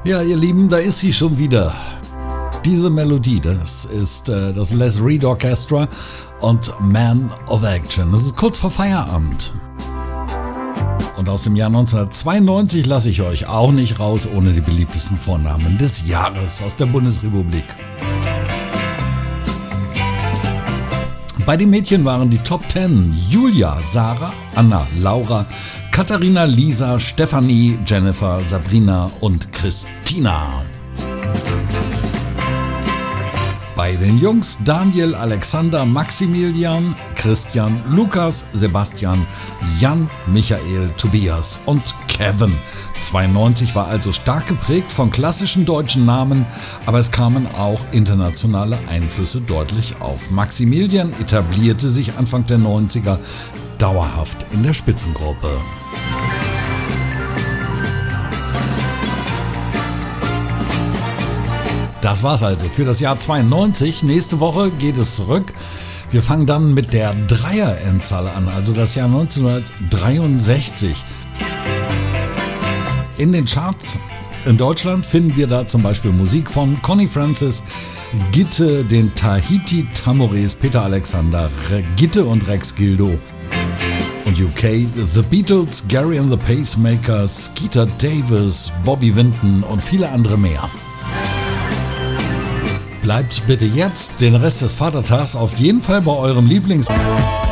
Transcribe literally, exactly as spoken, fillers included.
Ja, ihr Lieben, da ist sie schon wieder. Diese Melodie, das ist äh, das Les Reed Orchestra und Man of Action. Das ist kurz vor Feierabend. Und aus dem Jahr neunzehnhundertzweiundneunzig lasse ich euch auch nicht raus ohne die beliebtesten Vornamen des Jahres aus der Bundesrepublik. Bei den Mädchen waren die Top zehn Julia, Sarah, Anna, Laura, Katharina, Lisa, Stefanie, Jennifer, Sabrina und Christina. Bei den Jungs Daniel, Alexander, Maximilian, Christian, Lukas, Sebastian, Jan, Michael, Tobias und Kevin. zweiundneunzig war also stark geprägt von klassischen deutschen Namen, aber es kamen auch internationale Einflüsse deutlich auf. Maximilian etablierte sich Anfang der neunziger dauerhaft in der Spitzengruppe. Das war's also für das Jahr zweiundneunzig. Nächste Woche geht es zurück. Wir fangen dann mit der Dreier-Endzahl an, also das Jahr neunzehnhundertdreiundsechzig. In den Charts in Deutschland finden wir da zum Beispiel Musik von Connie Francis, Gitte, den Tahiti Tamores, Peter Alexander, Gitte und Rex Gildo. Und U K, The Beatles, Gary and the Pacemakers, Skeeter Davis, Bobby Vinton und viele andere mehr. Bleibt bitte jetzt den Rest des Vatertags auf jeden Fall bei eurem Lieblings...